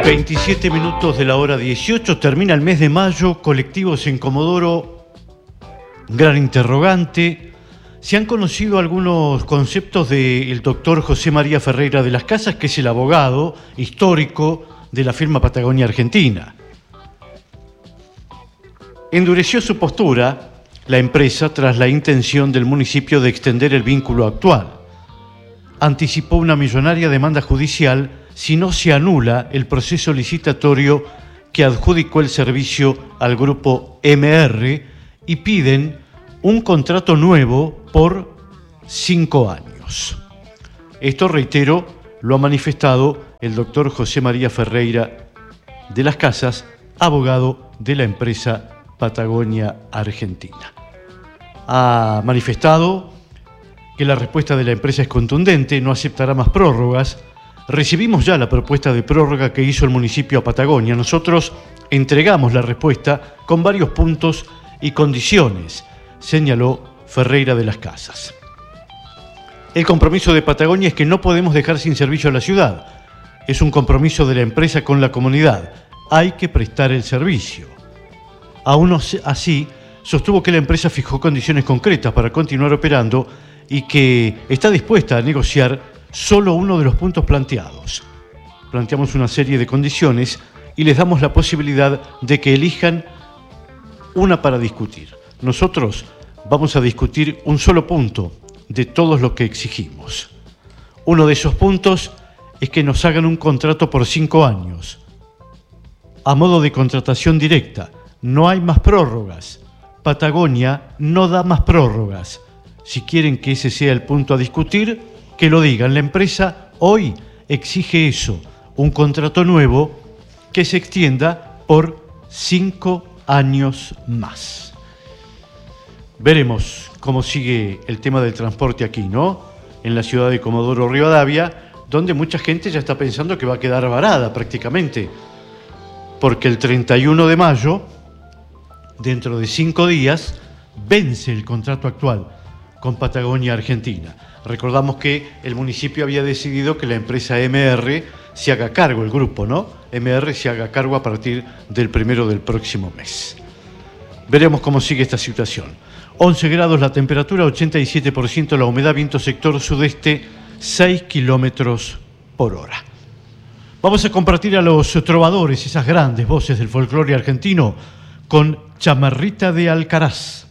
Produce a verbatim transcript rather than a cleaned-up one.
veintisiete minutos de la hora dieciocho, termina el mes de mayo, colectivos en Comodoro, gran interrogante. Se han conocido algunos conceptos del doctor José María Ferreira de las Casas, que es el abogado histórico de la firma Patagonia Argentina. Endureció su postura la empresa tras la intención del municipio de extender el vínculo actual. Anticipó una millonaria demanda judicial si no se anula el proceso licitatorio que adjudicó el servicio al grupo M R y piden un contrato nuevo por cinco años. Esto, reitero, lo ha manifestado el doctor José María Ferreira de las Casas, abogado de la empresa Patagonia Argentina. Ha manifestado que la respuesta de la empresa es contundente, no aceptará más prórrogas. Recibimos ya la propuesta de prórroga que hizo el municipio a Patagonia. Nosotros entregamos la respuesta con varios puntos y condiciones, señaló Ferreira de las Casas. El compromiso de Patagonia es que no podemos dejar sin servicio a la ciudad. Es un compromiso de la empresa con la comunidad. Hay que prestar el servicio. Aún así, sostuvo que la empresa fijó condiciones concretas para continuar operando y que está dispuesta a negociar solo uno de los puntos planteados. Planteamos una serie de condiciones y les damos la posibilidad de que elijan una para discutir. Nosotros vamos a discutir un solo punto de todos los que exigimos. Uno de esos puntos es que nos hagan un contrato por cinco años, a modo de contratación directa. No hay más prórrogas. Patagonia no da más prórrogas. Si quieren que ese sea el punto a discutir, que lo digan. La empresa hoy exige eso, un contrato nuevo que se extienda por cinco años más. Veremos cómo sigue el tema del transporte aquí, ¿no? En la ciudad de Comodoro Rivadavia, donde mucha gente ya está pensando que va a quedar varada prácticamente, porque el treinta y uno de mayo, dentro de cinco días, vence el contrato actual con Patagonia Argentina. Recordamos que el municipio había decidido que la empresa M R se haga cargo, el grupo, ¿no? M R se haga cargo a partir del primero del próximo mes. Veremos cómo sigue esta situación. once grados la temperatura, ochenta y siete por ciento la humedad, viento sector sudeste, seis kilómetros por hora. Vamos a compartir a los trovadores, esas grandes voces del folclore argentino, con Chamarrita de Alcaraz.